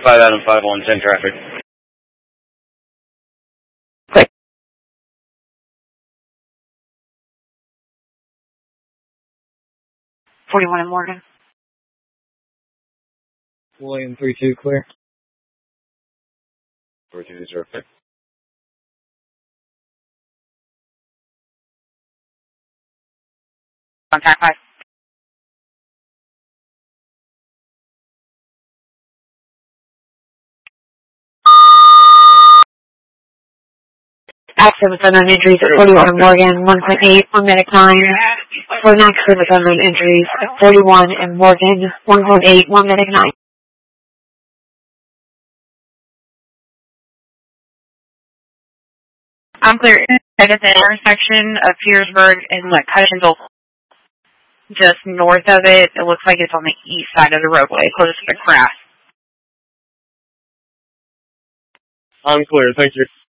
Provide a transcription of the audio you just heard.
5 Adam 510 traffic. Quick. 41 in Morgan. William 32 clear. 4205. Contact 5. Accident with unknown injuries at 41 in Morgan, 1.8, 1 medic 9. For an accident with unknown injuries at 41 in Morgan, 1.8, 1 medic 9. I'm clear. At the intersection of Petersburg and Cuttingville, just north of it. It looks like it's on the east side of the roadway, close to the grass. I'm clear, thank you.